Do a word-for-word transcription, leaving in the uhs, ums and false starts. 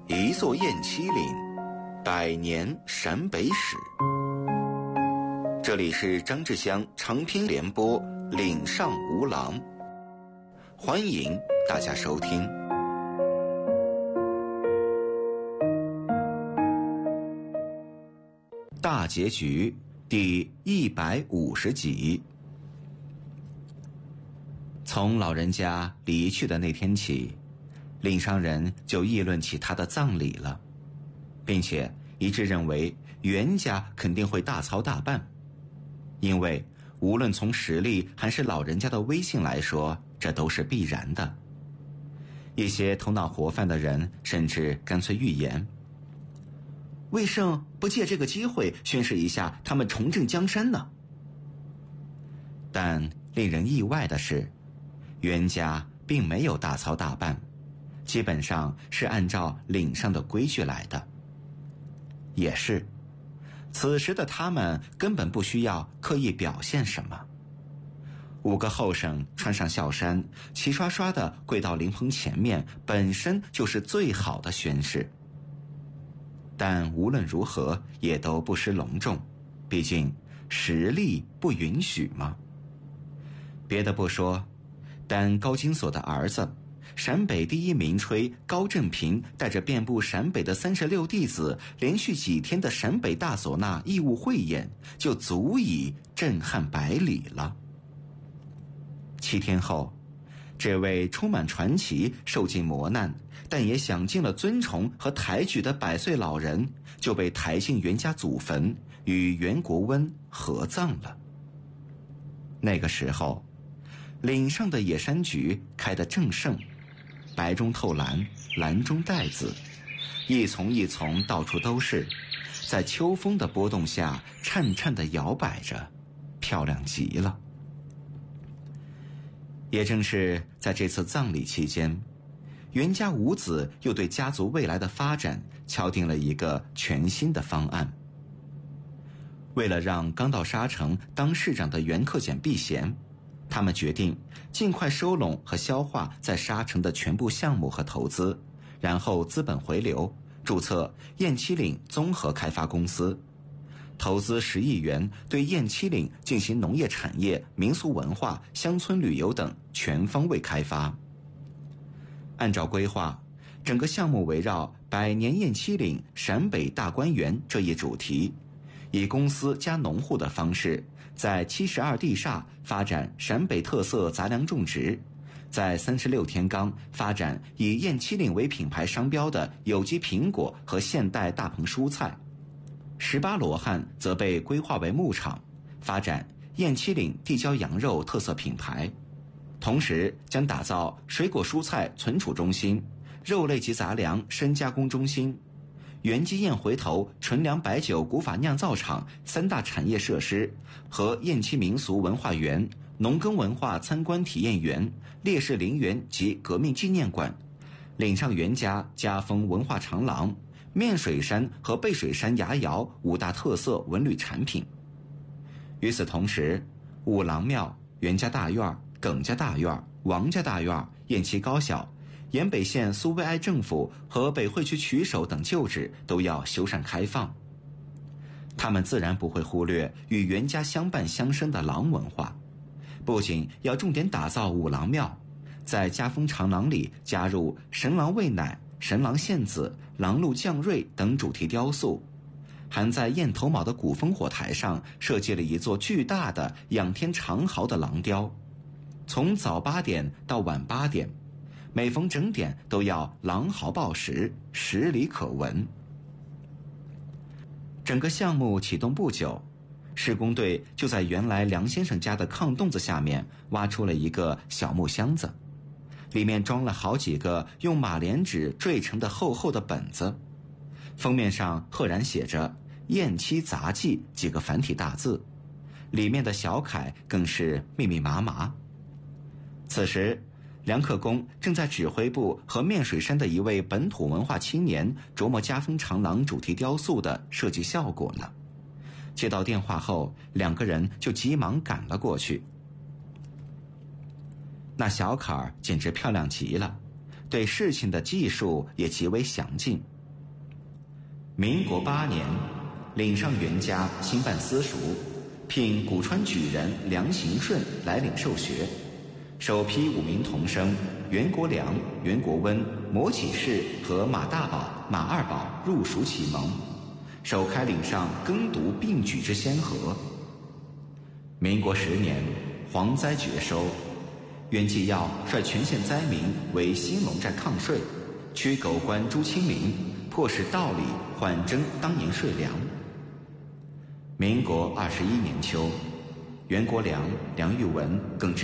一座雁栖岭，百年陕北史。这里是张志香长篇联播《岭上无狼》，欢迎大家收听。大结局第一百五十集。从老人家离去的那天起，岭上人就议论起他的葬礼了，并且一致认为袁家肯定会大操大办，因为无论从实力还是老人家的威信来说，这都是必然的。一些头脑活泛的人甚至干脆预言，魏胜不借这个机会宣示一下他们重振江山呢？但令人意外的是，袁家并没有大操大办，基本上是按照岭上的规矩来的。也是，此时的他们根本不需要刻意表现什么。五个后生穿上孝衫，齐刷刷地跪到灵棚前面，本身就是最好的宣示。但无论如何也都不失隆重，毕竟实力不允许嘛。别的不说，单高金锁的儿子陕北第一名吹高振平带着遍布陕北的三十六弟子连续几天的陕北大唢呐义务汇演，就足以震撼百里了。七天后，这位充满传奇、受尽磨难但也享尽了尊崇和抬举的百岁老人，就被抬进袁家祖坟，与袁国温合葬了。那个时候，岭上的野山菊开得正盛，白中透蓝，蓝中带紫，一丛一丛到处都是，在秋风的波动下颤颤地摇摆着，漂亮极了。也正是在这次葬礼期间，袁家五子又对家族未来的发展敲定了一个全新的方案。为了让刚到沙城当市长的袁克俭避嫌，他们决定尽快收拢和消化在沙城的全部项目和投资，然后资本回流，注册雁栖岭综合开发公司，投资十亿元，对雁栖岭进行农业产业、民俗文化、乡村旅游等全方位开发。按照规划，整个项目围绕百年雁栖岭陕北大观园这一主题，以公司加农户的方式，在七十二地煞发展陕北特色杂粮种植，在三十六天罡发展以雁栖岭为品牌商标的有机苹果和现代大棚蔬菜，十八罗汉则被规划为牧场，发展雁栖岭地郊羊肉特色品牌，同时将打造水果蔬菜存储中心、肉类及杂粮深加工中心、原基雁回头纯粮白酒古法酿造厂三大产业设施和雁栖民俗文化园、农耕文化参观体验园、烈士陵园及革命纪念馆、岭上袁家家风文化长廊、面水山和背水山崖窑五大特色文旅产品。与此同时，五郎庙、袁家大院、耿家大院、王家大院、雁栖高小、延北县苏维埃政府和北汇区曲首等旧址都要修缮开放。他们自然不会忽略与袁家相伴相生的狼文化，不仅要重点打造五郎庙，在家风长廊里加入神狼喂奶、神狼献子、狼鹿降瑞等主题雕塑，还在雁头卯的古烽火台上设计了一座巨大的仰天长嚎的狼雕，从早八点到晚八点，每逢整点都要狼嚎报时，十里可闻。整个项目启动不久，施工队就在原来梁先生家的炕洞子下面挖出了一个小木箱子，里面装了好几个用马莲纸缀成的厚厚的本子，封面上赫然写着雁栖杂记几个繁体大字，里面的小楷更是密密麻麻。此时梁克公正在指挥部和面水山的一位本土文化青年琢磨家风长廊主题雕塑的设计效果呢。接到电话后，两个人就急忙赶了过去。那小坎儿简直漂亮极了，对事情的技术也极为详尽， 民国八年，领上元家兴办私塾，聘古川举人梁行顺来领授学。首批五名童生袁国良、袁国温、摩启士和马大宝、马二宝入塾启蒙，首开岭上耕读并举之先河。民国十年，蝗灾绝收，袁继耀率全县灾民为兴隆寨抗税，驱狗官朱清明，迫使道理缓征当年税粮。民国二十一年秋，袁国良、梁玉文、耿直